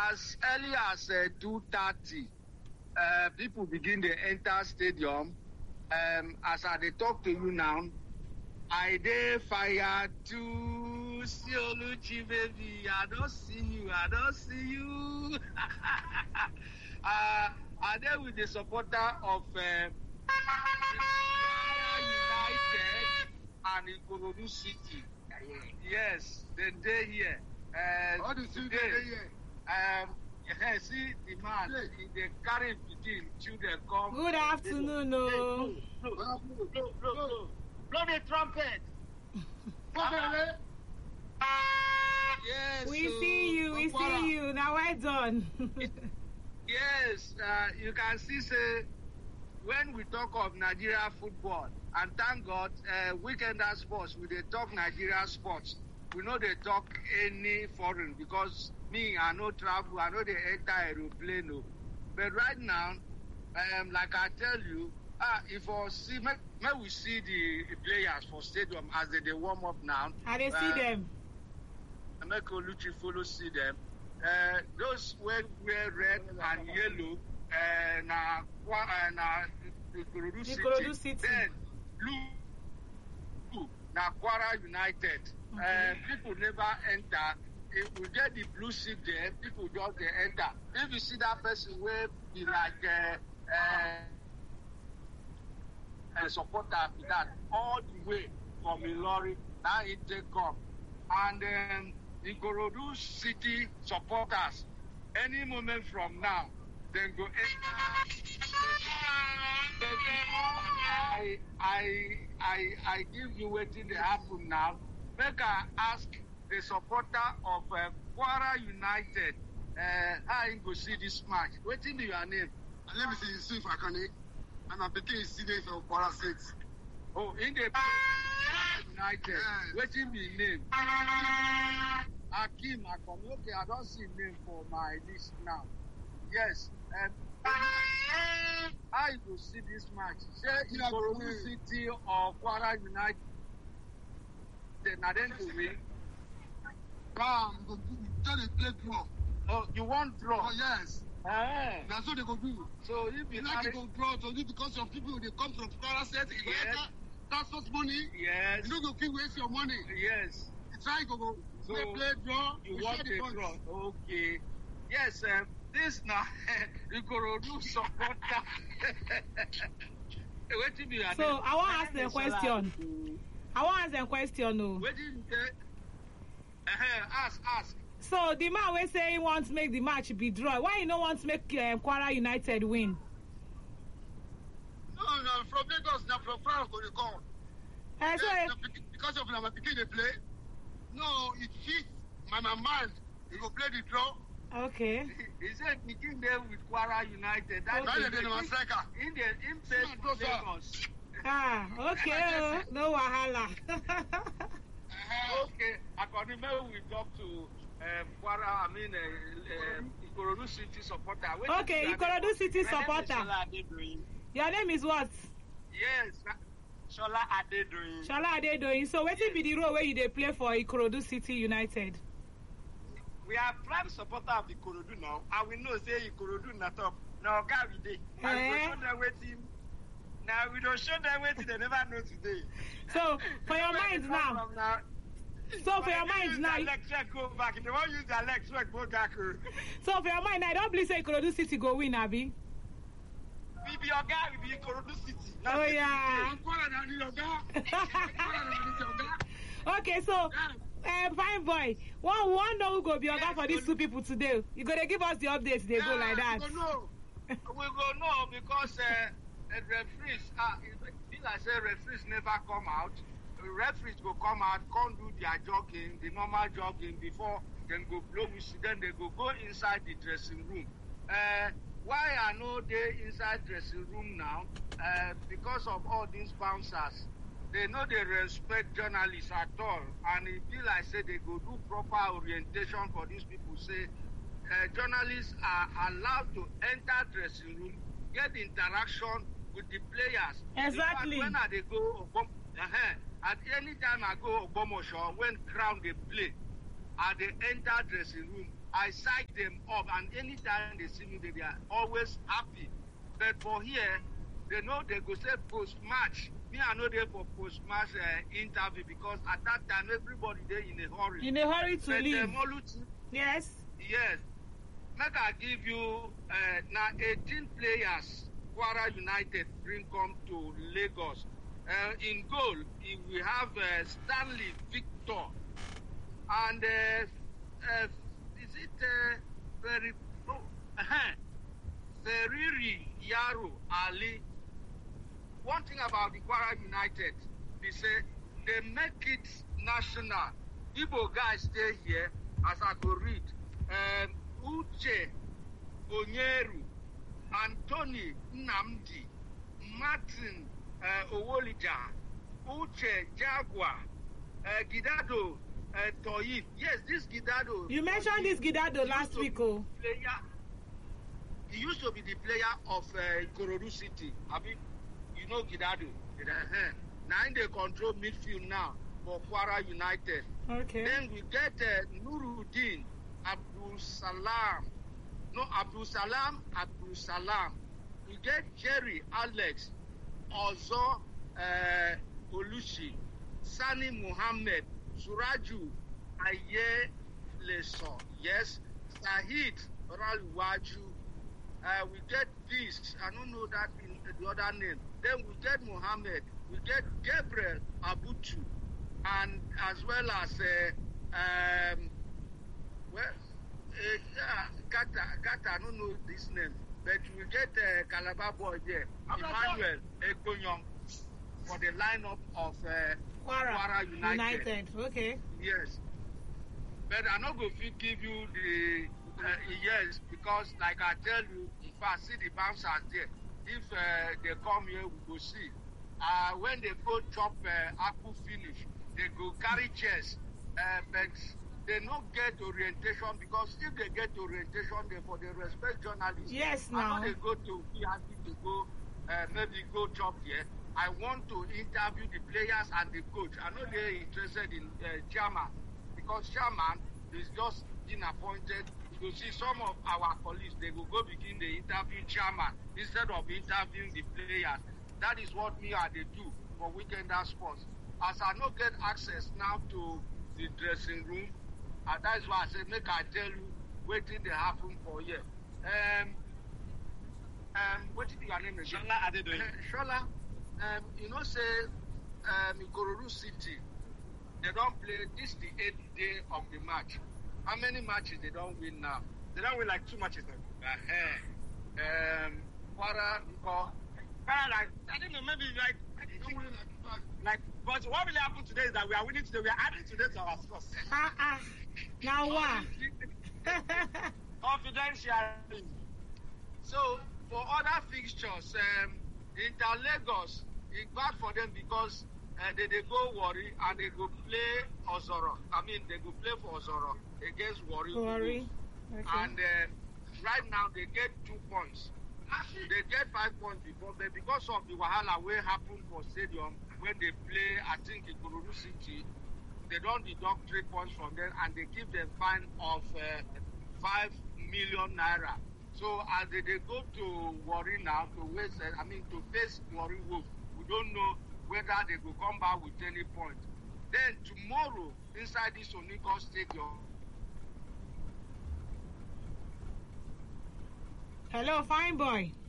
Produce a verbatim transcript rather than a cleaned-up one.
as early as uh, two thirty, uh, people begin to enter stadium. Um, as I dey talk to you now, I dey fire to see Oluchi, baby. I don't see you. I don't see you. uh, I dey with the supporter of uh, United and Ikorodu City. Yes, they dey here. Uh, How do you see today, they here? Um, yeah, see the man, he dey carry pikin, children come. Good afternoon, no. Blow, blow, blow, blow, blow, blow. Blow the trumpet. Yes. We so, see you, we Okwara. see you. Now well done. Yes, uh, you can see, say, when we talk of Nigeria football, and thank God, uh, Weekender Sports, we dey talk Nigeria sports. We know they talk any foreign because me, I no travel, I know they enter aeroplane. No. But right now, um, like I tell you, uh, if I see, may, may we see the, the players for stadium as they, they warm up now. How they see uh, them? Make Oluchi follow see them. Uh, those wear, wear red and yellow, uh, na, uh, na Ikorodu City. Ikorodu City. Then blue, na Kwara United. Okay. Uh, people never enter. If we get the blue seat there, people just they enter. If you see that person will be like uh, uh, a supporter after that, all the way from Ilori, now it take up. And um, Ikorodu City supporters, any moment from now, then go enter. I, I, I, I give you waiting to happen now. Make I ask the supporter of uh, Kwara United, uh, how you go see this match? Waiting to your name. Let me see Yusuf Akane, and I'm beginning to see them for Kwara State. Oh, in the Kwara United. Yes. Waiting be name. Akim Akon. Okay, I don't see name for my list now. Yes. Um, how you go see this match? Say Ikorodu City or Kwara United. Then I then to win. Wow, we go do, just dey play draw. Oh, you want draw? Oh, yes. Eh. That's what they go do. So if you You like to go draw, so you because some people, they come from Kwara State, you Yes. enter, that's not money. yes, You don't go keep waste your money. yes, You try to go So, play, play draw, you share want the a points. draw? Okay. Yes, um, this now Ikorodu supporter. Wait till you are So there. I want to ask them a question. I want to ask them a question, no. Wait till you there. Uh-huh. Ask, ask. So the man will say he wants to make the match be draw. Why you don't want to make uh, Kwara United win? No, no, from Lagos, now from France, go to come. Uh, so, Yes, na pikin- because of my pikin they play. No, it fits my, my mind. You go play the draw. okay. He said he came there with Kwara United. That Right is there, the my striker. in the in the Lagos. Ah, okay. Oh, no wahala. Okay, according to we talk to um, Kwara, I mean, uh, um, Ikorodu City supporter. Wait till Okay, you are Ikorodu there. City My name is supporter. Shola Adedoyin. Your name is what? Yes. Shola Adedoyin. Shola Adedoyin. So wetin be the role where you dey play for Ikorodu City United? We are prime supporter of Ikorodu now, and we know say Ikorodu na top. Now, God we dey. And we Eh? don't show them wetin. Now we don't show them wetin they never know today. So for your mind now. now. So for your mind now. Their legs straight go back. If they want use their legs straight go back. oh. So for your mind now, I don't believe say Ikorodu City go win, abi? We be your guy. We be Ikorodu City. Now, Oh City yeah. Kwara na need your guy. Kwara na need your guy. Okay, so uh, fine boy. One one know who go be oga for these two people today. You go to give us the updates. They go like that. You go know. We go know because uh, uh, referees, uh, it- like I say, referees never come out. Referees go come out, come do their jogging, the normal jogging before then go blow whistle, then they go go inside the dressing room. Uh, why I know they inside dressing room now? Uh, because of all these bouncers. They know they respect journalists at all, and it feel like say they go do proper orientation for these people. Say uh, journalists are allowed to enter dressing room, get interaction with the players. Exactly. In fact, when I they go, Obom- uh-huh, at any time I go Obomosho, when Crown they play, I they enter dressing room. I sight them up, and anytime they see me, they, they are always happy. But for here, they know they go say post-match. Me, I know they for post-match uh, interview because at that time, everybody there in a hurry. In a hurry to but, leave. Um, Oluchi, Yes. yes. Make I give you uh, now eighteen players Kwara United bring come to Lagos. Uh, in goal, we have uh, Stanley Victor. And uh, uh, is it uh, very oh, uh-huh, Feriri Yaro Ali? One thing about the Kwara United, they say they make it national. Igbo guys stay here, as I go read. Um, Uche Onyeru, Anthony Nnamdi, Martin uh, Owolija, Uche Jaguar, uh, Gidado uh, Toyif. Yes, this Gidado. You mentioned this Gidado last week, oh. Player, he used to be the player of uh, Ikorodu City. I mean, you know Gidado. Uh-huh. Now they control midfield now for Kwara United. Okay. Then we get uh, Nuruddin Abdul Salam. No, Abdul Salam, Abdul Salam. We get Jerry Alex, Ozo uh, Olushi, Sani Muhammad, Suraju Aye Leso. Yes, Sahid Ralwaju. Uh, we get Peace. I don't know that in the other name. Then we get Muhammad. We get Gabriel Abutu, and as well as uh, um, well, uh, yeah, Gata, Gata, I don't know this name, but we get uh, Calabar boy there, Emmanuel Ekonyong, for the lineup of uh, Kwara, Kwara United. United. Okay. Yes, but I not go fit give you the uh, yes because, like I tell you, if I see the bouncers there, if uh, they come here, we go see. Uh, when they go chop uh, apple finish, they go carry chairs, uh, but they don't get orientation because if they get orientation, they for the respect journalists. Yes, I now. know they go to P R C to go, uh, maybe go chop here. I want to interview the players and the coach. I know they're interested in uh, chairman because chairman is just been appointed. You see some of our colleagues, they will go begin the interview chairman instead of interviewing the players. That is what me and they do for Weekender Sports. As I not get access now to the dressing room, and that is why I say make I tell you what did they happen for here. Um, um, what did your name again? Shola Adedoyin. Shola, um, you know say um, Ikorodu City, they don't play. This the eighth day of the match. How many matches they don't win now? They don't win like two matches now. Uh-huh. Um, Kwara, Nko. Kwara, like, I don't know, maybe like, like, but what really happened today is that we are winning today. We are adding today to our scores. Ah, ah. Now what? Confidentially. So, for other fixtures, um, Inter Lagos, it's bad for them because uh, they, they go Warri and they go play Ozoro. I mean, they go play for Ozoro against Warri. Worry. Okay. And uh, right now, they get two points. They get five points before, but because of the wahala wey happen for stadium when they play, I think in Ikorodu City, they don't deduct three points from them and they give them fine of uh, five million naira. So as they, they go to Warri now to waste, uh, I mean to face Warri Wolf, we don't know whether they will come back with any points. Then tomorrow inside this Oniko Stadium. Hello, fine boy.